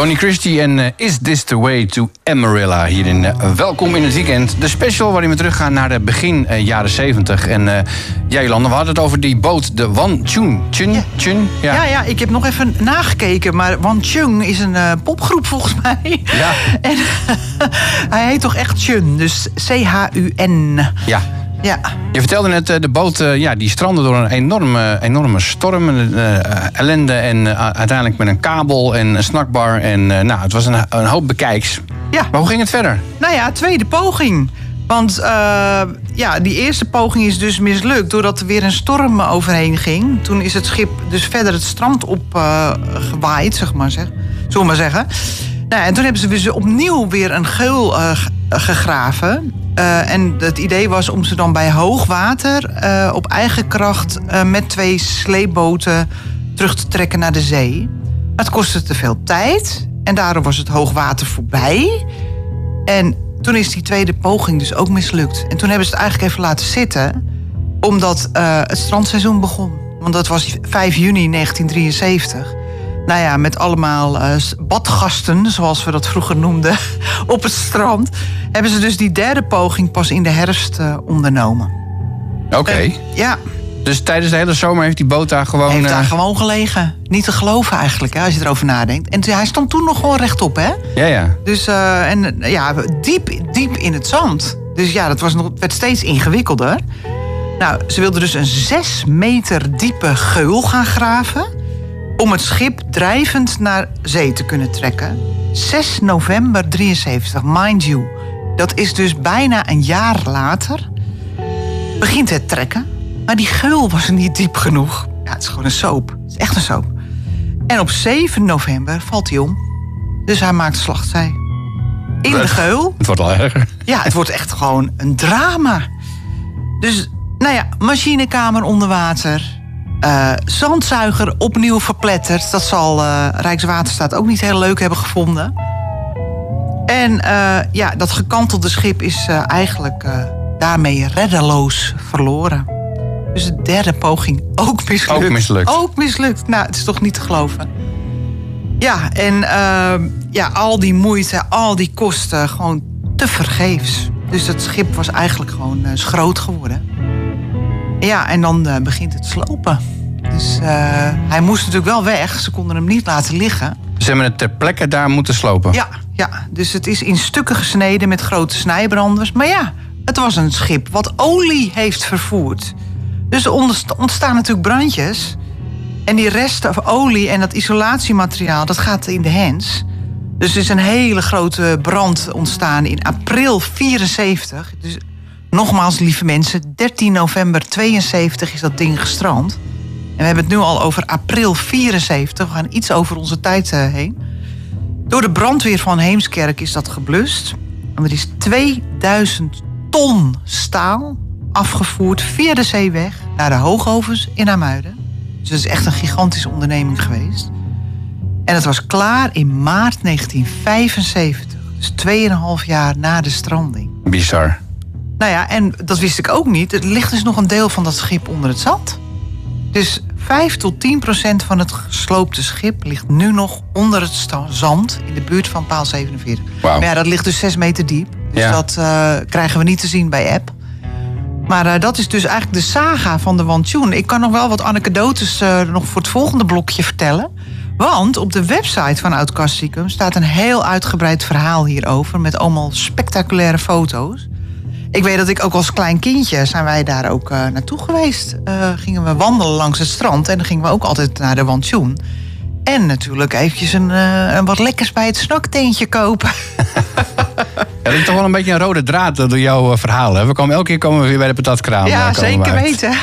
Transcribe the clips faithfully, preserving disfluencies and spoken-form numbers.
Tony Christie en uh, Is This The Way To Amarillo hier in uh, Welkom in het Weekend. De special waarin we teruggaan naar de begin uh, jaren zeventig. En uh, ja, Jolanda, we hadden het over die boot, de Wan Chun. Chun? Ja. Chun? Ja. Ja, ja, ik heb nog even nagekeken. Maar Wan Chun is een uh, popgroep volgens mij. Ja. En hij heet toch echt Chun, dus C H U N. Ja. Ja. Je vertelde net, de boot ja, die strandde door een enorme, enorme storm. Uh, ellende en uh, uiteindelijk met een kabel en een snackbar. En uh, nou, het was een, een hoop bekijks. Ja. Maar hoe ging het verder? Nou ja, tweede poging. Want uh, ja, die eerste poging is dus mislukt doordat er weer een storm overheen ging. Toen is het schip dus verder het strand op uh, gewaaid, zeg maar, zeg. Zullen we maar zeggen. Nou, en toen hebben ze dus opnieuw weer een geul uh, gegraven. Uh, en het idee was om ze dan bij hoog water uh, op eigen kracht uh, met twee sleepboten terug te trekken naar de zee. Maar het kostte te veel tijd en daardoor was het hoogwater voorbij. En toen is die tweede poging dus ook mislukt. En toen hebben ze het eigenlijk even laten zitten, omdat uh, het strandseizoen begon. Want dat was vijf juni negentien drieënzeventig. Nou ja, met allemaal uh, badgasten, zoals we dat vroeger noemden, op het strand, hebben ze dus die derde poging pas in de herfst uh, ondernomen. Oké. Okay. Ja. Dus tijdens de hele zomer heeft die boot daar gewoon... Heeft daar uh... gewoon gelegen. Niet te geloven eigenlijk, hè, als je erover nadenkt. En hij stond toen nog gewoon rechtop, hè? Ja, ja. Dus, uh, en ja, diep, diep in het zand. Dus ja, dat was nog, het werd steeds ingewikkelder. Nou, ze wilden dus een zes meter diepe geul gaan graven om het schip drijvend naar zee te kunnen trekken. zes november drieënzeventig, mind you. Dat is dus bijna een jaar later. Begint het trekken. Maar die geul was niet diep genoeg. Ja, het is gewoon een soap. Het is echt een soap. En op zeven november valt hij om. Dus hij maakt slachtzij. In de geul. Het wordt al erger. Ja, het wordt echt gewoon een drama. Dus, nou ja, machinekamer onder water. Uh, zandzuiger opnieuw verpletterd. Dat zal uh, Rijkswaterstaat ook niet heel leuk hebben gevonden. En uh, ja, dat gekantelde schip is uh, eigenlijk uh, daarmee reddeloos verloren. Dus de derde poging ook mislukt. Ook mislukt. Ook mislukt. Nou, het is toch niet te geloven. Ja, en uh, ja, al die moeite, al die kosten, gewoon te vergeefs. Dus het schip was eigenlijk gewoon uh, schroot geworden. Ja, en dan uh, begint het slopen. Dus uh, hij moest natuurlijk wel weg. Ze konden hem niet laten liggen. Ze hebben het ter plekke daar moeten slopen? Ja, ja, dus het is in stukken gesneden met grote snijbranders. Maar ja, het was een schip wat olie heeft vervoerd. Dus er ontstaan natuurlijk brandjes. En die resten van olie en dat isolatiemateriaal, dat gaat in de hens. Dus er is een hele grote brand ontstaan in april vierenzeventig. Dus nogmaals, lieve mensen, dertien november tweeënzeventig is dat ding gestrand. En we hebben het nu al over april vierenzeventig. We gaan iets over onze tijd uh, heen. Door de brandweer van Heemskerk is dat geblust. En er is tweeduizend ton staal afgevoerd via de zeeweg naar de hoogovens in IJmuiden. Dus dat is echt een gigantische onderneming geweest. En het was klaar in maart negentien vijfenzeventig. Dus tweeënhalf jaar na de stranding. Bizar. Nou ja, en dat wist ik ook niet. Er ligt dus nog een deel van dat schip onder het zand. Dus vijf tot tien procent van het gesloopte schip ligt nu nog onder het sta- zand in de buurt van paal zevenenveertig. Wow. Maar ja, dat ligt dus zes meter diep. Dus ja. dat uh, krijgen we niet te zien bij app. Maar uh, dat is dus eigenlijk de saga van de Wan Chun. Ik kan nog wel wat anekdotes uh, nog voor het volgende blokje vertellen. Want op de website van Oud-Castricum staat een heel uitgebreid verhaal hierover met allemaal spectaculaire foto's. Ik weet dat ik ook als klein kindje zijn wij daar ook uh, naartoe geweest. Uh, gingen we wandelen langs het strand en dan gingen we ook altijd naar de Wan Chun. En natuurlijk eventjes een, uh, een wat lekkers bij het snackteentje kopen. Ja, dat is toch wel een beetje een rode draad door jouw verhaal. Hè? We komen, elke keer komen we weer bij de patatkraam. Ja, zeker weten.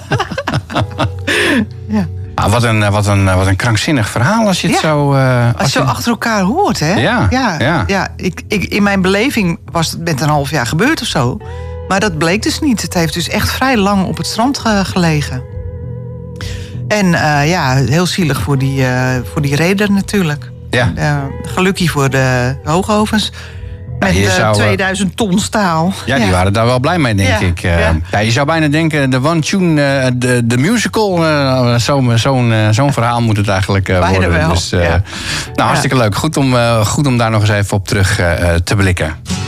Ja. Ah, wat, een, wat, een, wat een krankzinnig verhaal als je het ja. zo... Uh, als, als je je zo achter elkaar hoort, hè? Ja, ja, ja. ja. Ik, ik, in mijn beleving was het met een half jaar gebeurd of zo. Maar dat bleek dus niet. Het heeft dus echt vrij lang op het strand ge- gelegen. En uh, ja, heel zielig voor die, uh, voor die reder natuurlijk. Ja. Uh, gelukkig voor de hoogovens. Met ja, zou, tweeduizend ton staal. Ja, die ja. waren daar wel blij mee, denk ja. ik. Uh, ja. Ja, je zou bijna denken, de Wan Chun, uh, de, de musical, uh, zo'n zo uh, zo'n verhaal moet het eigenlijk uh, worden. Wel. Dus, uh, ja. hartstikke leuk. Goed om, uh, goed om daar nog eens even op terug uh, te blikken.